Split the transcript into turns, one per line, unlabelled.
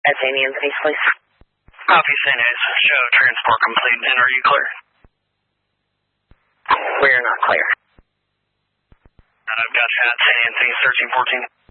At St. Anthony's, please.
Copy, St. Anthony's. Show transport complete. And are you clear?
We're not clear.
And I've got you at St. Anthony's 1314.